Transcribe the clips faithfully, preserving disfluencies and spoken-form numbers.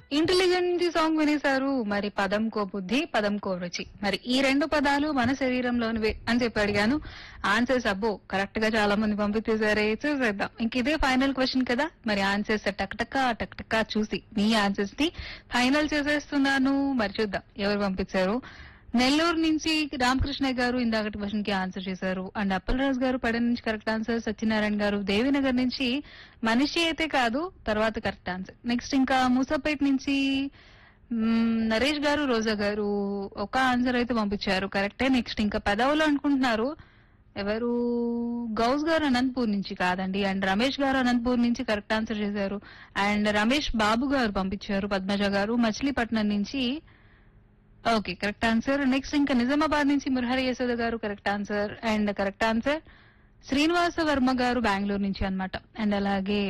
Intelligent song వినేశారు. మరి పదం కో బుద్ధి, పదం కో రుచి. మరి ఈ రెండు పదాలు మన శరీరంలోనివే అని చెప్పి అడిగాను. ఆన్సర్స్ అబ్బో కరెక్ట్ గా చాలా మంది పంపించేశారే. చూసేద్దాం. ఇంక ఇదే ఫైనల్ క్వశ్చన్ కదా. మరి ఆన్సర్స్ టక్ టక్ టక్ చూసి మీ ఆన్సర్స్ ని ఫైనల్ చేసేస్తున్నాను. మరి చూద్దాం ఎవరు పంపించారు. నెల్లూరు నుంచి రామకృష్ణయ్య గారు ఇందాకటి క్వశ్చన్ కి ఆన్సర్ చేశారు. అండ్ అప్పలరాజు గారు పడ నుంచి కరెక్ట్ ఆన్సర్. సత్యనారాయణ గారు దేవినగర్ నుంచి మనిషి అయితే కాదు తర్వాత కరెక్ట్ ఆన్సర్. నెక్స్ట్ ఇంకా మూసాపేట నుంచి మ్మ్, నరేష్ గారు రోజా గారు ఒక ఆన్సర్ అయితే పంపించారు కరెక్టే. నెక్స్ట్ ఇంకా పెదవులు అనుకుంటున్నారు ఎవరు గౌస్ గారు అనంతపూర్ నుంచి కాదండి. అండ్ రమేష్ గారు అనంతపూర్ నుంచి కరెక్ట్ ఆన్సర్ చేశారు. అండ్ రమేష్ బాబు గారు పంపించారు. పద్మజ గారు మచిలీపట్నం నుంచి ఓకే కరెక్ట్ ఆన్సర్. నెక్స్ట్ ఇంకా నిజామాబాద్ నుంచి మురహరి యశోద గారు correct answer. And correct answer Srinivasa Varma గారు బెంగళూరు నుంచి అన్నమాట. అండ్ అలాగే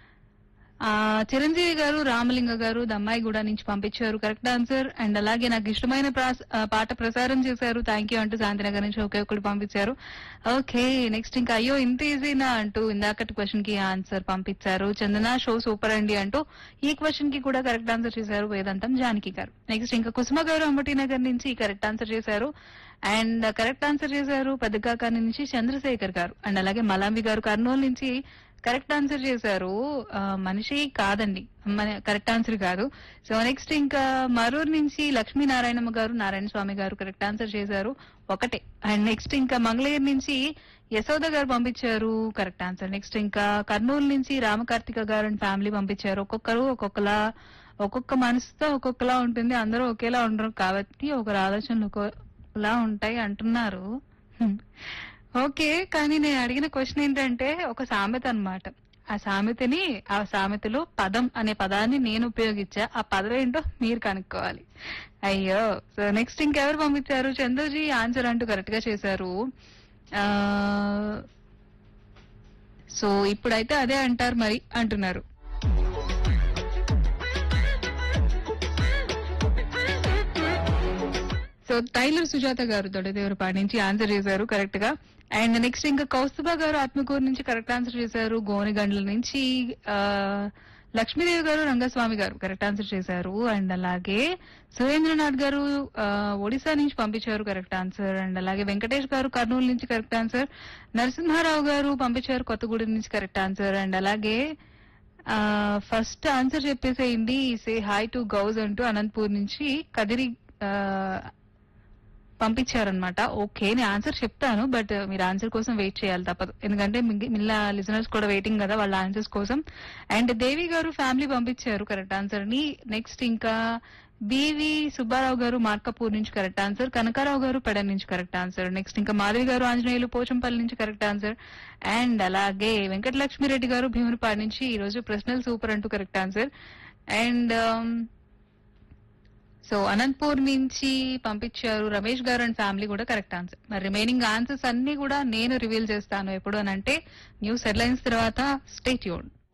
ఆ చిరంజీవి గారు రామలింగ గారు దమ్మాయిగూడ నుంచి పంపించారు కరెక్ట్ ఆన్సర్. అండ్ అలాగే నాకు ఇష్టమైన ప్రాస- ఆ, పాట ప్రసారం చేశారు థ్యాంక్ యూ అంటూ శాంతినగర్ నుంచి ఒకే ఒకటి పంపించారు. ఓకే నెక్స్ట్ ఇంకా అయ్యో ఇంత ఈజీనా అంటూ ఇందాకటి క్వశ్చన్ కి ఆన్సర్ పంపించారు. చందన షో సూపర్ అండి అంటూ ఈ క్వశ్చన్ కి కూడా కరెక్ట్ ఆన్సర్ చేశారు వేదాంతం జానకి గారు. నెక్స్ట్ ఇంకా కుసుమ గారు అంబటి నగర్ నుంచి కరెక్ట్ ఆన్సర్ చేశారు. అండ్ కరెక్ట్ ఆన్సర్ చేశారు పెద్దకాకాని నుంచి చంద్రశేఖర్ గారు. అండ్ అలాగే మలాంబి గారు కర్నూలు నుంచి కరెక్ట్ ఆన్సర్ చేశారు. ఆ, మనిషి కాదండి కరెక్ట్ ఆన్సర్ కాదు. సో నెక్స్ట్ ఇంకా మరూరు నుంచి లక్ష్మీనారాయణమ్మ గారు నారాయణ స్వామి గారు కరెక్ట్ ఆన్సర్ చేశారు ఒకటే. అండ్ నెక్స్ట్ ఇంకా మంగళగిరి నుంచి యశోద గారు పంపించారు కరెక్ట్ ఆన్సర్. నెక్స్ట్ ఇంకా కర్నూలు నుంచి రామకార్తిక గారు అండ్ ఫ్యామిలీ పంపించారు. ఒక్కొక్కరు ఒక్కొక్కలా ఒక్కొక్క మనసుతో ఒక్కొక్కలా ఉంటుంది. అందరూ ఒకేలా ఉండరు కాబట్టి ఒకరి ఆలోచనలు ఒక్కొక్కలా ఉంటాయి అంటున్నారు. హ్మ్. ఓకే కానీ నేను అడిగిన క్వశ్చన్ ఏంటంటే ఒక సామెత అన్నమాట. ఆ సామెతని ఆ సామెతలో పదం అనే పదాన్ని నేను ఉపయోగించా. ఆ పదం ఏంటో మీరు కనుక్కోవాలి. అయ్యో సో నెక్స్ట్ ఇంకెవరు పంపించారు. చంద్రజీ ఆన్సర్ అంటూ కరెక్ట్ గా చేశారు. ఆ సో ఇప్పుడైతే అదే అంటారు మరి అంటున్నారు. సో టైలర్ సుజాత గారు దొడదేవరపాటి నుంచి ఆన్సర్ చేశారు కరెక్ట్ గా. అండ్ నెక్స్ట్ ఇంకా కౌస్తుభ గారు ఆత్మకూరు నుంచి కరెక్ట్ ఆన్సర్ చేశారు. గోనెగండ్ల నుంచి ఆ లక్ష్మీదేవి గారు రంగస్వామి గారు కరెక్ట్ ఆన్సర్ చేశారు. అండ్ అలాగే సురేంద్రనాథ్ గారు ఆ, ఒడిశా నుంచి పంపించారు కరెక్ట్ ఆన్సర్. అండ్ అలాగే వెంకటేష్ గారు కర్నూలు నుంచి కరెక్ట్ ఆన్సర్. నరసింహారావు గారు పంపించారు కొత్తగూడెం నుంచి కరెక్ట్ ఆన్సర్. అండ్ అలాగే ఆ ఫస్ట్ ఆన్సర్ చెప్పేసేయండి సే హాయ్ టు గౌజ్ అంటూ అనంతపూర్ నుంచి కదిరి ఆ, పంపించారనమాట. ఓకే నేను ఆన్సర్ చెప్తాను బట్ మీరు ఆన్సర్ కోసం వెయిట్ చేయాలి తప్పదు. ఎందుకంటే మిగిలిన లిజనర్స్ కూడా వెయిటింగ్ కదా వాళ్ళ ఆన్సర్స్ కోసం. అండ్ దేవి గారు ఫ్యామిలీ పంపించారు కరెక్ట్ ఆన్సర్ ని. నెక్స్ట్ ఇంకా బివి సుబ్బారావు గారు మార్కపూర్ నుంచి కరెక్ట్ ఆన్సర్. కనకారావు గారు పెడ నుంచి కరెక్ట్ ఆన్సర్. నెక్స్ట్ ఇంకా మాధవి గారు ఆంజనేయులు పోచంపల్లి నుంచి కరెక్ట్ ఆన్సర్. అండ్ అలాగే వెంకటలక్ష్మిరెడ్డి గారు భీమునిపాడు నుంచి ఈ రోజు ప్రశ్నలు సూపర్ అంటూ correct answer. And so Anantapur నుంచి పంపించారు రమేష్ గారు అండ్ ఫ్యామిలీ కూడా కరెక్ట్ ఆన్సర్. మరి రిమైనింగ్ ఆన్సర్స్ అన్ని కూడా నేను రివీల్ చేస్తాను ఎప్పుడు అని అంటే న్యూస్ హెడ్లైన్స్ తర్వాత. Stay tuned.